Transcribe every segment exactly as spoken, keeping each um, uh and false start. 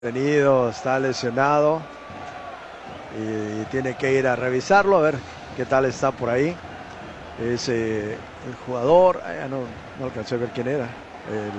Venido, está lesionado y tiene que ir a revisarlo, a ver qué tal está por ahí. Es eh, el jugador, eh, no, no alcancé a ver quién era, el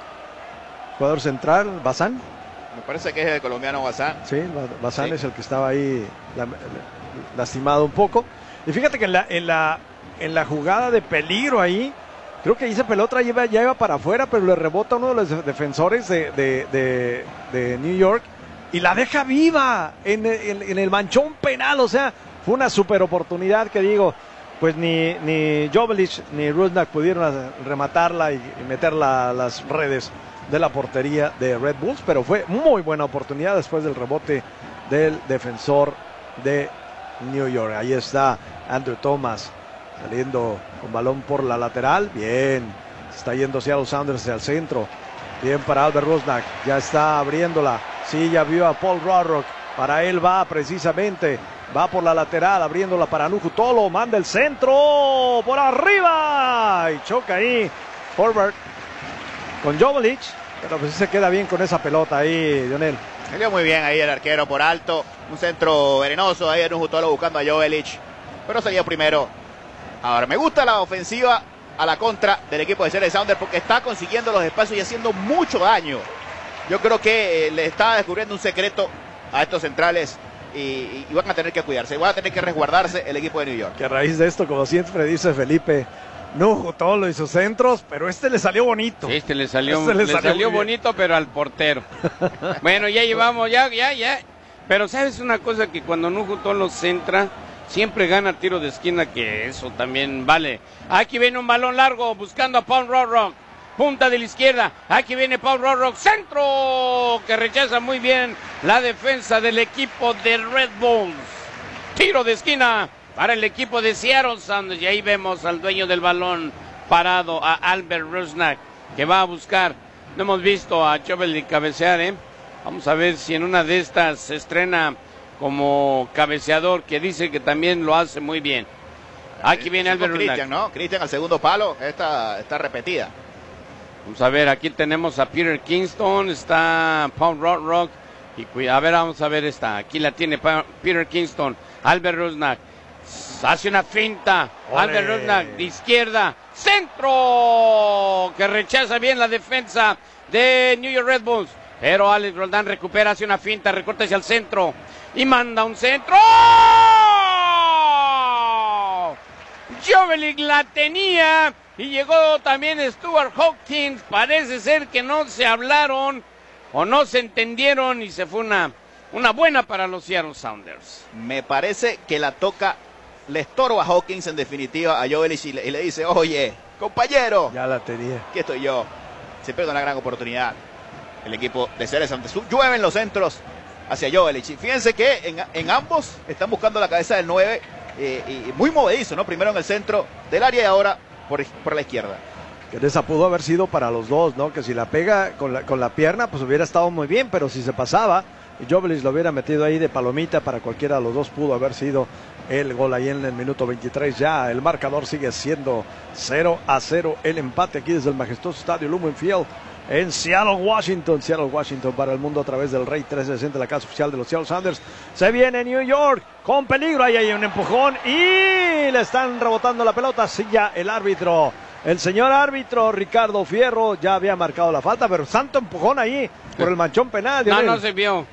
jugador central, Bazán. Me parece que es el colombiano Bazán. Sí, Bazán sí. Es el que estaba ahí la, la, lastimado un poco. Y fíjate que en la, en la, en la jugada de peligro ahí, creo que esa pelota ya, ya iba para afuera, pero le rebota uno de los defensores de, de, de, de New York y la deja viva en, en, en el manchón penal. O sea, fue una super oportunidad que digo, pues ni, ni Joveljić ni Rusnak pudieron rematarla y, y meterla a las redes de la portería de Red Bulls, pero fue muy buena oportunidad después del rebote del defensor de New York. Ahí está Andrew Thomas saliendo con balón por la lateral. Bien, está yendo Seattle Sounders hacia el centro. Bien para Albert Rusnak, ya está abriéndola. Sí, ya vio a Paul Rothrock. Para él va precisamente, va por la lateral, abriéndola para Nuhu Tolo. Manda el centro por arriba y choca ahí Forward con Joveljić, pero pues se queda bien con esa pelota ahí, Lionel. Salió muy bien ahí el arquero por alto, un centro venenoso ahí en Nuhu Tolo buscando a Joveljić, pero salió primero. Ahora, me gusta la ofensiva a la contra del equipo de Seattle Sounders porque está consiguiendo los espacios y haciendo mucho daño. Yo creo que eh, le está descubriendo un secreto a estos centrales y, y van a tener que cuidarse, van a tener que resguardarse el equipo de New York. Que a raíz de esto, como siempre dice Felipe, Nuhu Tolo y sus centros, pero este le salió bonito. Sí, este le salió, este le le salió, salió bonito, pero al portero. Bueno, ya llevamos, ya, ya, ya. Pero sabes una cosa, que cuando Nuhu Tolo centra, siempre gana tiro de esquina, que eso también vale. Aquí viene un balón largo buscando a Paul Rothrock. Punta de la izquierda. Aquí viene Paul Rothrock. Centro que rechaza muy bien la defensa del equipo de Red Bulls. Tiro de esquina para el equipo de Seattle Sounders. Y ahí vemos al dueño del balón parado, a Albert Rusnak, que va a buscar. No hemos visto a Joveljić cabecear, ¿eh? Vamos a ver si en una de estas se estrena como cabeceador, que dice que también lo hace muy bien. Aquí viene Albert Rusnak. Cristian, ¿no? Cristian al segundo palo, esta está repetida. Vamos a ver, aquí tenemos a Peter Kingston, está Paul Rothrock, y a ver, vamos a ver esta. Aquí la tiene Peter Kingston, Albert Rusnak. Hace una finta, ¡Olé! Albert Rusnak de izquierda, centro, que rechaza bien la defensa de New York Red Bulls. Pero Alex Roldán recupera, hace una finta, recorta hacia el centro y manda un centro. ¡Oh! Joveljić la tenía y llegó también Stuart Hawkins. Parece ser que no se hablaron o no se entendieron y se fue una, una buena para los Seattle Sounders. Me parece que la toca, le estorba a Hawkins en definitiva a Joveljić y le, y le dice, oye, compañero. Ya la tenía. Aquí estoy yo. Se pierde una gran oportunidad. El equipo de Seattle Sounders. Llueven los centros hacia Joveljić. Fíjense que en, en ambos están buscando la cabeza del nueve eh, y muy movedizo, ¿no? Primero en el centro del área y ahora por, por la izquierda. Que esa pudo haber sido para los dos, ¿no? Que si la pega con la, con la pierna, pues hubiera estado muy bien, pero si se pasaba y Joveljić lo hubiera metido ahí de palomita, para cualquiera de los dos pudo haber sido el gol ahí en el minuto veintitrés. Ya el marcador sigue siendo cero a cero, el empate aquí desde el majestuoso estadio Lumen Field en Seattle, Washington. Seattle, Washington para el mundo a través del Rey trescientos sesenta, la casa oficial de los Seattle Sounders. Se viene New York con peligro, ahí hay un empujón y le están rebotando la pelota. Sí, ya el árbitro, el señor árbitro Ricardo Fierro ya había marcado la falta, pero santo empujón ahí por el manchón penal. No, no se vio.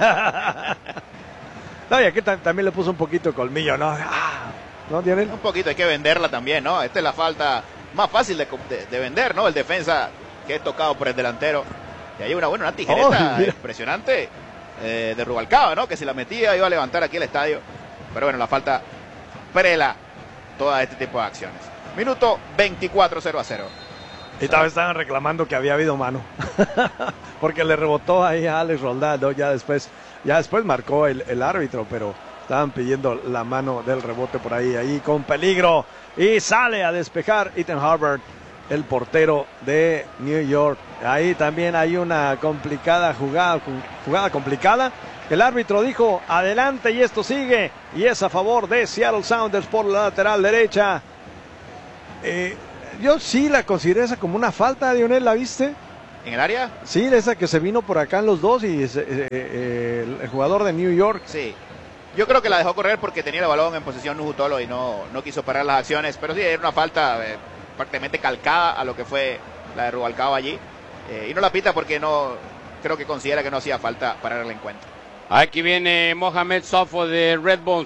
No, y aquí también le puso un poquito de colmillo, ¿no? Ah, ¿no, Dionel? Un poquito, hay que venderla también, ¿no? Esta es la falta más fácil de, de, de vender, ¿no? El defensa que es tocado por el delantero. Y hay una buena, una tijereta oh, impresionante eh, de Rubalcaba, ¿no? Que si la metía iba a levantar aquí el estadio. Pero bueno, la falta prela todo este tipo de acciones. Minuto veinticuatro, cero a cero. Y tal vez estaban reclamando que había habido mano. Porque le rebotó ahí a Alex Roldán, ¿no? Ya después, ya después marcó el, el árbitro, pero estaban pidiendo la mano del rebote por ahí, ahí con peligro. Y sale a despejar Ethan Hubbard, el portero de New York. Ahí también hay una complicada jugada, jugada complicada. El árbitro dijo adelante y esto sigue. Y es a favor de Seattle Sounders por la lateral derecha. Eh, yo sí la consideré esa como una falta, Lionel, ¿la viste? ¿En el área? Sí, esa que se vino por acá en los dos y eh, eh, el, el jugador de New York. Sí. Yo creo que la dejó correr porque tenía el balón en posesión Nuhu Tolo y no, no quiso parar las acciones. Pero sí, era una falta eh, prácticamente calcada a lo que fue la de Rubalcaba allí. Eh, y no la pita porque no creo que considera que no hacía falta parar el encuentro. Aquí viene Mohamed Sofo de Red Bulls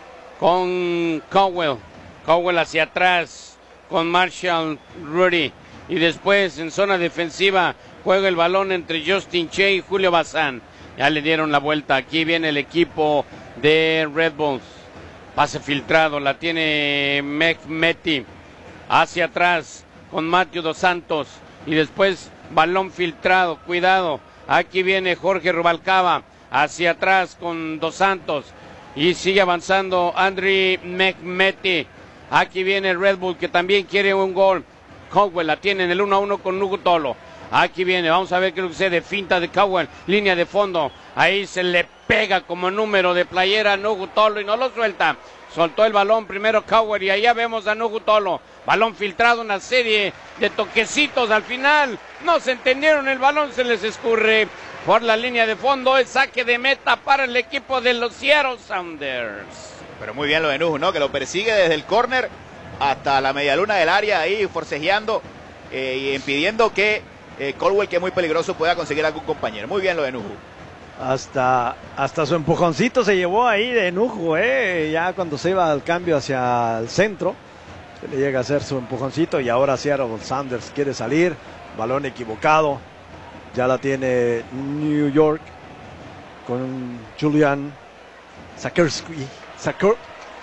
con Cowell. Cowell hacia atrás con Marshall Rudy. Y después en zona defensiva juega el balón entre Justin Che y Julio Bazán. Ya le dieron la vuelta. Aquí viene el equipo de Red Bulls. Pase filtrado, la tiene Mehmeti. Hacia atrás con Matthew Dos Santos. Y después balón filtrado, cuidado. Aquí viene Jorge Rubalcaba. Hacia atrás con Dos Santos. Y sigue avanzando Andriy Mehmeti. Aquí viene Red Bull que también quiere un gol. Cowell la tiene en el uno a uno con Nuhu Tolo. Aquí viene, vamos a ver qué es lo que sucede. Finta de Cowell, línea de fondo. Ahí se le pega como número de playera a Nuhu Tolo y no lo suelta. Soltó el balón primero Cowell y allá vemos a Nuhu Tolo. Balón filtrado, una serie de toquecitos al final. No se entendieron, el balón se les escurre por la línea de fondo. Es saque de meta para el equipo de los Seattle Sounders. Pero muy bien lo de Nuhu, ¿no? Que lo persigue desde el córner hasta la medialuna del área, ahí forcejeando eh, y impidiendo que eh, Caldwell, que es muy peligroso, pueda conseguir algún compañero. Muy bien lo de Nuhu. Hasta, hasta su empujoncito se llevó ahí de Nuhu, eh, ya cuando se iba al cambio hacia el centro, se le llega a hacer su empujoncito y ahora Seattle Sanders quiere salir, balón equivocado, ya la tiene New York con Julian Sakersky, Saker,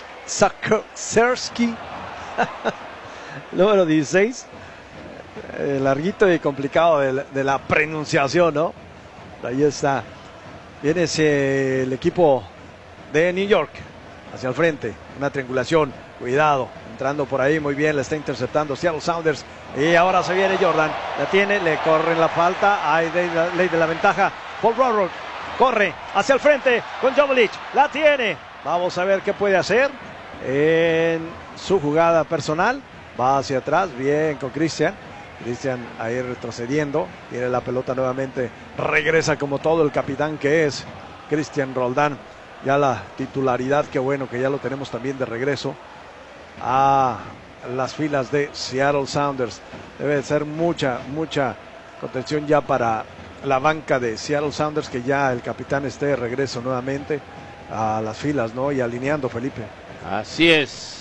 Sakersky, número dieciséis, eh, larguito y complicado de, de la pronunciación, ¿no? Ahí está. Viene ese, el equipo de New York hacia el frente, una triangulación, cuidado, entrando por ahí muy bien, le está interceptando Seattle Sounders y ahora se viene Jordan, la tiene, le corre la falta, hay ley, ley de la ventaja, Paul Rohrott corre hacia el frente con Jovelich, la tiene, vamos a ver qué puede hacer en su jugada personal, va hacia atrás, bien con Christian. Christian ahí retrocediendo, tiene la pelota nuevamente, regresa como todo el capitán que es Cristian Roldán, ya la titularidad, qué bueno que ya lo tenemos también de regreso a las filas de Seattle Sounders. Debe ser mucha, mucha contención ya para la banca de Seattle Sounders, que ya el capitán esté de regreso nuevamente a las filas, ¿no? Y alineando, Felipe. Así es.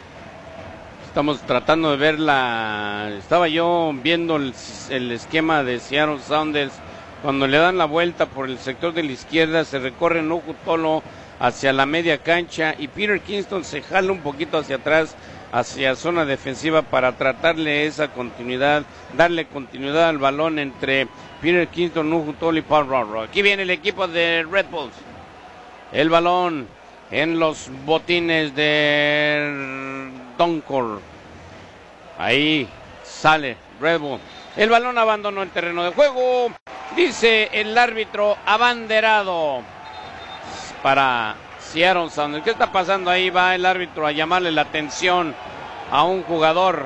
Estamos tratando de ver la... Estaba yo viendo el, el esquema de Seattle Sounders. Cuando le dan la vuelta por el sector de la izquierda, se recorre Nuhu Tolo hacia la media cancha y Peter Kingston se jala un poquito hacia atrás, hacia zona defensiva para tratarle esa continuidad, darle continuidad al balón entre Peter Kingston, Nuhu Tolo y Paul Rohrott. Aquí viene el equipo de Red Bulls. El balón en los botines de Doncor. Ahí sale Red Bull. El balón abandonó el terreno de juego. Dice el árbitro abanderado para Seattle Sounders. ¿Qué está pasando ahí? Va el árbitro a llamarle la atención a un jugador.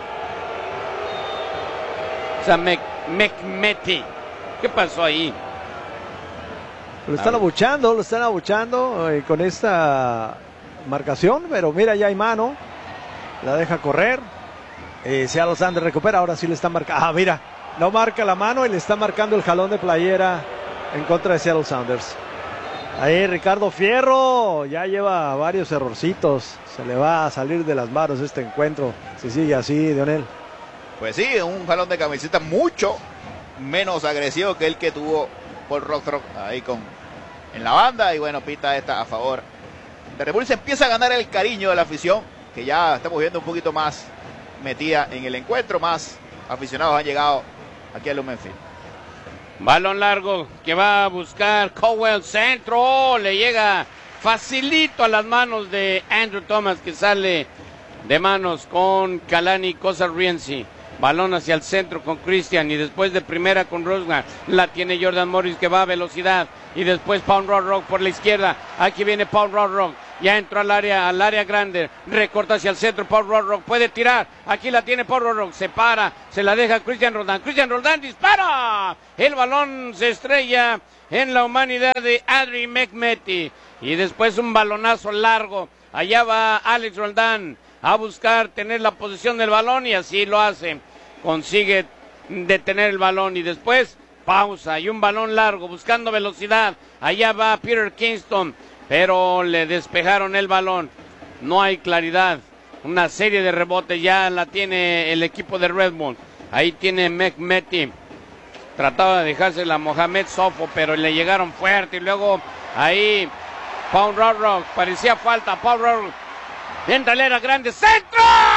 O sea, Mehmeti. ¿Qué pasó ahí? Lo están abuchando, lo están abuchando eh, con esta marcación, pero mira, ya hay mano, la deja correr, eh, Seattle Sounders recupera, ahora sí le está marcando, ah, mira, no marca la mano y le está marcando el jalón de playera en contra de Seattle Sounders. Ahí Ricardo Fierro, ya lleva varios errorcitos, se le va a salir de las manos este encuentro, si sigue así, Dionel. Pues sí, un jalón de camiseta mucho menos agresivo que el que tuvo Paul Rohrott ahí con en la banda, y bueno, pita esta a favor de Red Bull. Se empieza a ganar el cariño de la afición, que ya estamos viendo un poquito más metida en el encuentro, más aficionados han llegado aquí al Lumen Field. Balón largo que va a buscar Cowell, centro, le llega facilito a las manos de Andrew Thomas, que sale de manos con Kalani Kosariensi. Balón hacia el centro con Christian y después de primera con Rosner. La tiene Jordan Morris, que va a velocidad. Y después Paul Rohrott por la izquierda. Aquí viene Paul Rohrott. Ya entró al área, al área grande. Recorta hacia el centro. Paul Rock puede tirar. Aquí la tiene Paul Rock. Se para. Se la deja Cristian Roldán. Cristian Roldán dispara. El balón se estrella en la humanidad de Adrian Mehmeti. Y después un balonazo largo. Allá va Alex Roldán a buscar tener la posesión del balón y así lo hace. Consigue detener el balón y después pausa y un balón largo buscando velocidad. Allá va Peter Kingston, pero le despejaron el balón. No hay claridad. Una serie de rebotes ya la tiene el equipo de Red Bull. Ahí tiene Mehmeti. Trataba de dejársela a Mohamed Sofo, pero le llegaron fuerte. Y luego ahí Paul Rock, parecía falta. Paul Rock entra, era grande. ¡Centro!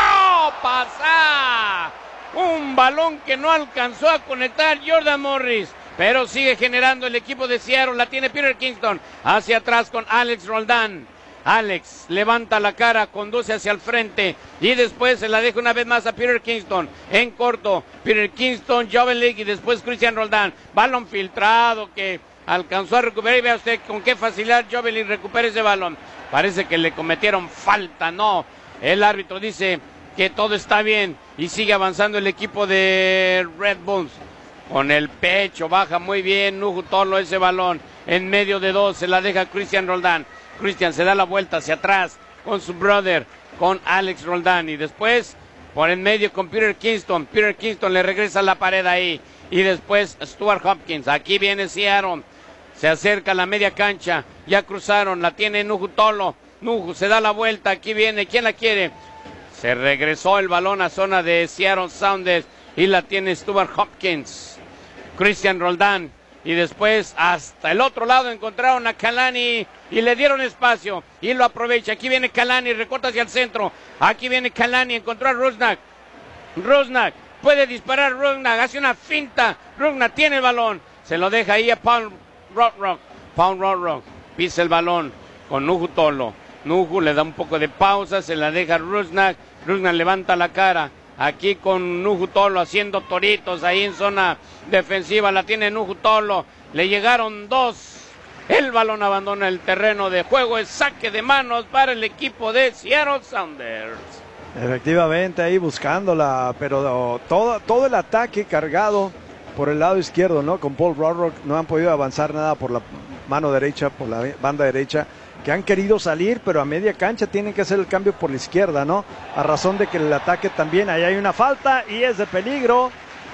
¡Pasa! Un balón que no alcanzó a conectar Jordan Morris. Pero sigue generando el equipo de Seattle. La tiene Peter Kingston. Hacia atrás con Alex Roldán. Alex levanta la cara, conduce hacia el frente y después se la deja una vez más a Peter Kingston en corto. Peter Kingston, Jovelik y después Cristian Roldán. Balón filtrado que alcanzó a recuperar y vea usted con qué facilidad Jovelik recupera ese balón. Parece que le cometieron falta, no. El árbitro dice que todo está bien y sigue avanzando el equipo de Red Bulls. Con el pecho baja muy bien Nuhu Tolo ese balón. En medio de dos se la deja Cristian Roldán. Cristian se da la vuelta hacia atrás con su brother, con Alex Roldán. Y después por en medio con Peter Kingston. Peter Kingston le regresa la pared ahí. Y después Stuart Hopkins. Aquí viene Seattle. Se acerca a la media cancha. Ya cruzaron. La tiene Nuhu Tolo. Nuhu se da la vuelta. Aquí viene. ¿Quién la quiere? Se regresó el balón a zona de Seattle Sounders. Y la tiene Stuart Hopkins. Cristian Roldán. Y después hasta el otro lado encontraron a Kalani y le dieron espacio y lo aprovecha. Aquí viene Kalani, recorta hacia el centro. Aquí viene Kalani, encontró a Rusnak. Rusnak puede disparar, Rusnak hace una finta. Rusnak tiene el balón, se lo deja ahí a Paul Rock. Paul Rock pisa el balón con Nuhu Tolo. Nuhu le da un poco de pausa, se la deja a Rusnak. Rusnak levanta la cara. Aquí con Nuhu Tolo haciendo toritos ahí en zona defensiva. La tiene Nuhu Tolo. Le llegaron dos. El balón abandona el terreno de juego. Es saque de manos para el equipo de Seattle Sounders. Efectivamente, ahí buscándola. Pero todo, todo el ataque cargado por el lado izquierdo, ¿no? Con Paul Rock no han podido avanzar nada por la mano derecha, por la banda derecha. Que han querido salir, pero a media cancha tienen que hacer el cambio por la izquierda, ¿no? A razón de que el ataque también, ahí hay una falta y es de peligro.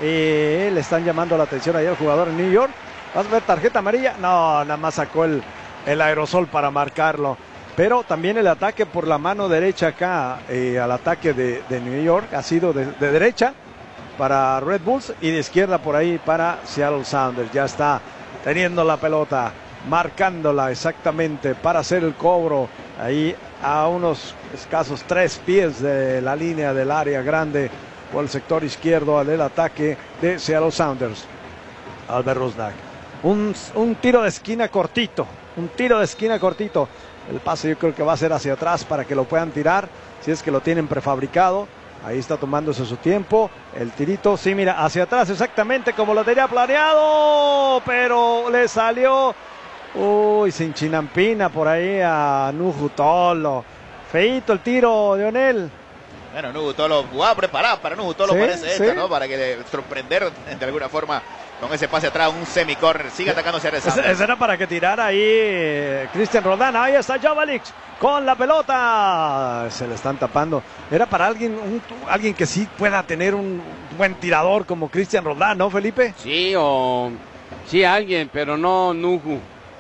Eh, le están llamando la atención ahí al jugador en New York. ¿Vas a ver tarjeta amarilla? No, nada más sacó el, el aerosol para marcarlo. Pero también el ataque por la mano derecha acá, eh, al ataque de, de New York, ha sido de, de derecha para Red Bulls y de izquierda por ahí para Seattle Sounders. Ya está teniendo la pelota, marcándola exactamente para hacer el cobro ahí a unos escasos tres pies de la línea del área grande por el sector izquierdo del ataque de Seattle Sounders. Albert Rusnak. Un, un tiro de esquina cortito, un tiro de esquina cortito. El pase yo creo que va a ser hacia atrás para que lo puedan tirar, si es que lo tienen prefabricado. Ahí está tomándose su tiempo. El tirito, sí, mira, hacia atrás exactamente como lo tenía planeado, pero le salió. Uy, sin chinampina por ahí a Nuhu Tolo. Feíto el tiro, Leonel. Bueno, Nuhu Tolo jugaba preparado para Nuhu Tolo, sí, parece sí. esta, ¿no? Para que le sorprender de alguna forma con ese pase atrás, un semi-corner. Sigue atacándose a Ese, ese era para que tirara ahí eh, Cristian Roldán. Ahí está Jovelik con la pelota. Se le están tapando. Era para alguien, un, alguien que sí pueda tener un buen tirador como Cristian Roldán, ¿no, Felipe? Sí, o sí alguien, pero no Nuhu.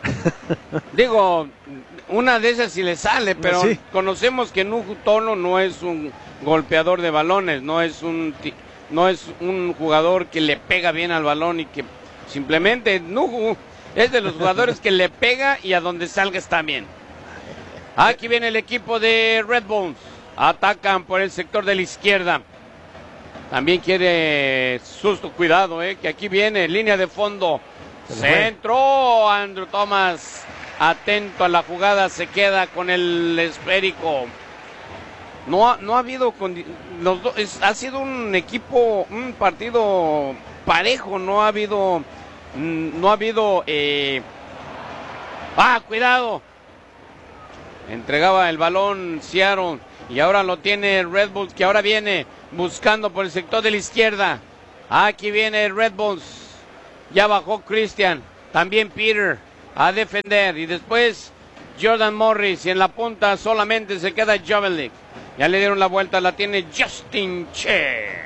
Digo, una de esas sí le sale, pero sí. Conocemos que Nuhu Tolo no es un golpeador de balones, no es un no es un jugador que le pega bien al balón y que simplemente Nuhu es de los jugadores que le pega y a donde salga está bien. Aquí viene el equipo de Red Bulls, atacan por el sector de la izquierda. También quiere susto, cuidado, eh, que aquí viene línea de fondo. Centro, Andrew Thomas, atento a la jugada, se queda con el esférico. No ha, no ha habido, los do, es, ha sido un equipo, un partido parejo, no ha habido, no ha habido, eh, ah, cuidado, Entregaba el balón Seattle y ahora lo tiene Red Bulls, que ahora viene buscando por el sector de la izquierda. Aquí viene Red Bulls. Ya bajó Christian, también Peter a defender y después Jordan Morris y en la punta solamente se queda Jovelik. Ya le dieron la vuelta, la tiene Justin Che.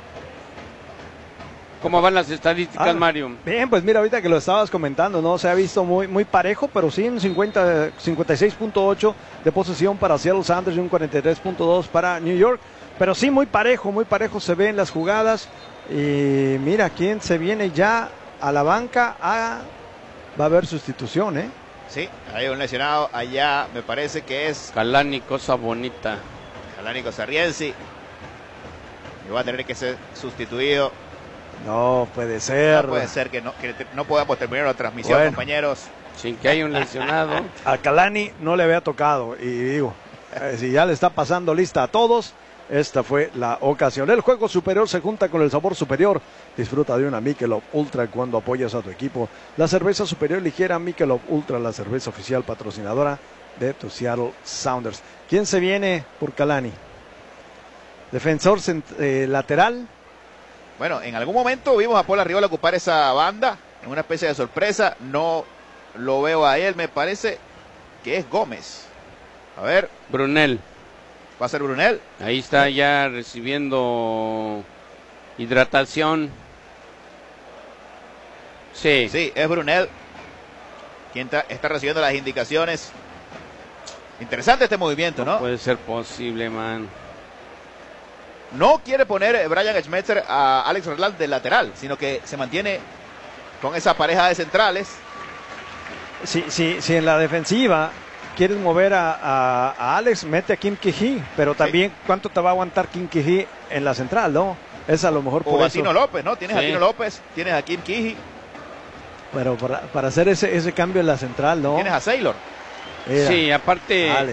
¿Cómo van las estadísticas, ah, Mario? Bien, pues mira, ahorita que lo estabas comentando, ¿no? Se ha visto muy, muy parejo, pero sí un cincuenta, cincuenta y seis punto ocho de posesión para Seattle Sounders y un cuarenta y tres punto dos para New York. Pero sí muy parejo, muy parejo se ve en las jugadas. Y mira, quién se viene ya a la banca. Ah, va a haber sustitución, ¿eh? Sí, hay un lesionado allá, me parece que es Kalani, cosa bonita. Kalani Sarriensi. Y va a tener que ser sustituido. No puede ser. No puede ser que no, que no podamos terminar la transmisión, bueno, compañeros. Sin que haya un lesionado. A Kalani no le había tocado. Y digo, eh, si ya le está pasando lista a todos, esta fue la ocasión. El juego superior se junta con el sabor superior. Disfruta de una Michelob Ultra cuando apoyas a tu equipo. La cerveza superior ligera Michelob Ultra, la cerveza oficial patrocinadora de tu Seattle Sounders. ¿Quién se viene por Kalani? Defensor eh, lateral. Bueno, en algún momento vimos a Paul Arriola ocupar esa banda en una especie de sorpresa. No lo veo a él, me parece que es Gómez. A ver. Brunel. ¿Va a ser Brunel? Ahí está ya recibiendo hidratación. Sí. Sí, es Brunel quien está, está recibiendo las indicaciones. Interesante este movimiento, ¿no? No puede ser posible, man. No quiere poner Brian Schmetzer a Alex Roland de lateral, sino que se mantiene con esa pareja de centrales. Si, si, si en la defensiva quieres mover a, a, a Alex, mete a Kim Ki-hee, pero también sí, ¿cuánto te va a aguantar Kim Ki-hee en la central, no? Es a lo mejor por o a eso. Tino López, ¿no? Tienes sí. a Tino López, tienes a Kim Ki-hee. Pero para, para hacer ese, ese cambio en la central, ¿no? Tienes a Saylor. Mira. Sí, aparte... Vale.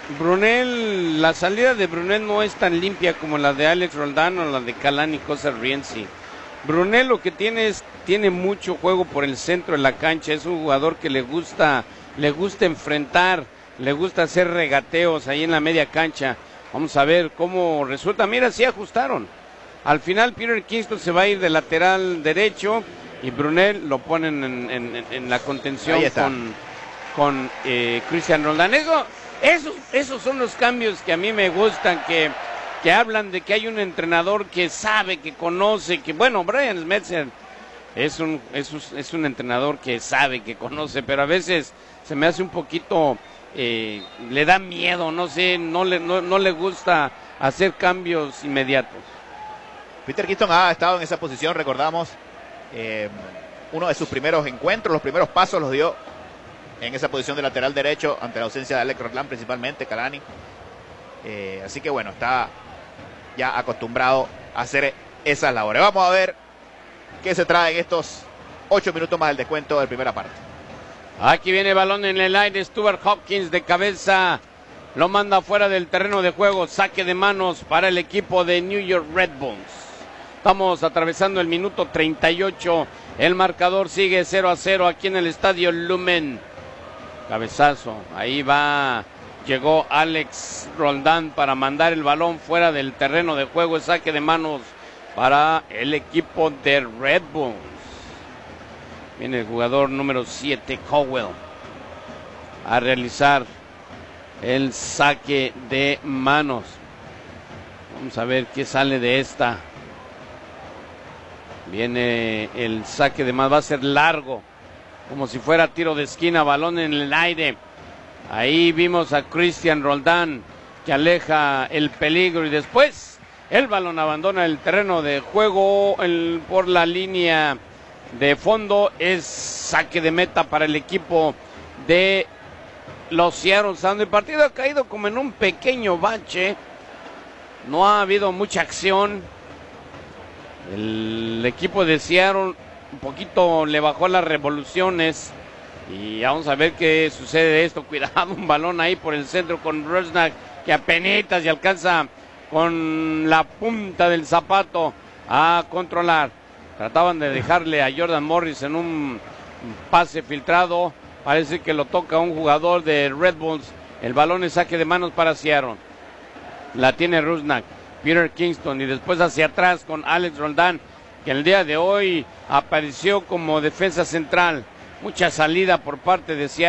Brunel, la salida de Brunel no es tan limpia como la de Alex Roldán o la de Kalani Sarriensi. Brunel lo que tiene es, tiene mucho juego por el centro de la cancha, es un jugador que le gusta, le gusta enfrentar, le gusta hacer regateos ahí en la media cancha. Vamos a ver cómo resulta. Mira, sí ajustaron. Al final Peter Kingston se va a ir de lateral derecho y Brunel lo ponen en, en, en la contención con, con eh, Christian Roldán. Eso... Esos, esos son los cambios que a mí me gustan, que, que hablan de que hay un entrenador que sabe, que conoce, que bueno, Brian Schmetzer es un, es, un, es un entrenador que sabe, que conoce, pero a veces se me hace un poquito, eh, le da miedo, no sé, no le, no, no le gusta hacer cambios inmediatos. Peter Kingston ha estado en esa posición, recordamos, eh, uno de sus primeros encuentros, los primeros pasos los dio en esa posición de lateral derecho ante la ausencia de Alex Roland, principalmente Kalani. Eh, así que bueno, está ya acostumbrado a hacer esas labores. Vamos a ver qué se trae en estos ocho minutos más del descuento de primera parte. Aquí viene el balón en el aire, Stuart Hopkins de cabeza, lo manda fuera del terreno de juego, saque de manos para el equipo de New York Red Bulls. Estamos atravesando el minuto treinta y ocho, el marcador sigue cero a cero aquí en el estadio Lumen. Cabezazo, ahí va, llegó Alex Roldán para mandar el balón fuera del terreno de juego, el saque de manos para el equipo de Red Bulls. Viene el jugador número siete, Cowell, a realizar el saque de manos. Vamos a ver qué sale de esta. Viene el saque de manos, va a ser largo, como si fuera tiro de esquina, balón en el aire. Ahí vimos a Christian Roldán que aleja el peligro y después el balón abandona el terreno de juego el, por la línea de fondo. Es saque de meta para el equipo de los Seattle Sounders. El partido ha caído como en un pequeño bache, no ha habido mucha acción. El equipo de Seattle un poquito le bajó las revoluciones y vamos a ver qué sucede de esto. Cuidado, un balón ahí por el centro con Rusnak que apenas y alcanza con la punta del zapato a controlar. Trataban de dejarle a Jordan Morris en un pase filtrado, parece que lo toca un jugador de Red Bulls El balón es saque de manos para Seattle. La tiene Rusnak, Peter Kingston y después hacia atrás con Alex Roldán, que el día de hoy apareció como defensa central. Mucha salida por parte de Seattle.